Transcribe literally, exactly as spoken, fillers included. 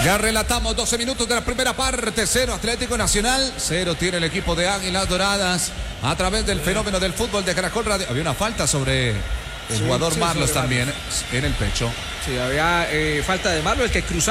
Ya relatamos doce minutos de la primera parte. Cero Atlético Nacional, cero tiene el equipo de Águilas Doradas a través del fenómeno del fútbol de Caracol Radio. Había una falta sobre el sí, jugador sí, Marlos sobre también en el pecho. Sí, había eh, falta de Marlos, el que cruzaba